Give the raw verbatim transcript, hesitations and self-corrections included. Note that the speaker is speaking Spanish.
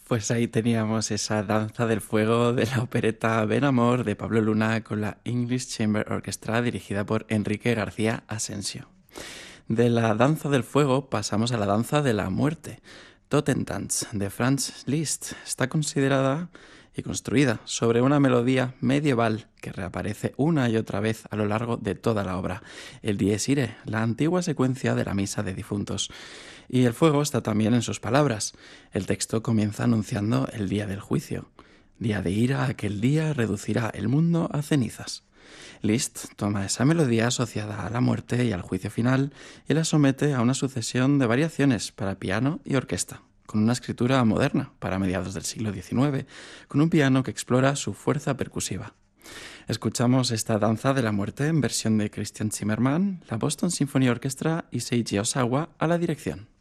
Pues ahí teníamos esa danza del fuego de la opereta Ven Amor de Pablo Luna con la English Chamber Orchestra dirigida por Enrique García Asensio. De la danza del fuego pasamos a la danza de la muerte. Totentanz de Franz Liszt está considerada y construida sobre una melodía medieval que reaparece una y otra vez a lo largo de toda la obra, el Dies Irae, la antigua secuencia de la misa de difuntos. Y el fuego está también en sus palabras. El texto comienza anunciando el día del juicio. Día de ira, aquel día reducirá el mundo a cenizas. Liszt toma esa melodía asociada a la muerte y al juicio final y la somete a una sucesión de variaciones para piano y orquesta, con una escritura moderna para mediados del siglo diecinueve, con un piano que explora su fuerza percusiva. Escuchamos esta danza de la muerte en versión de Christian Zimmermann, la Boston Symphony Orchestra y Seiji Osawa a la dirección.